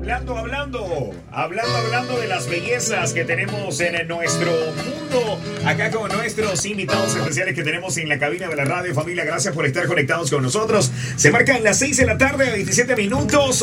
Hablando de las bellezas que tenemos en nuestro mundo, acá con nuestros invitados especiales que tenemos en la cabina de la radio. Familia, gracias por estar conectados con nosotros. Se marcan las 6 de la tarde, 27 minutos.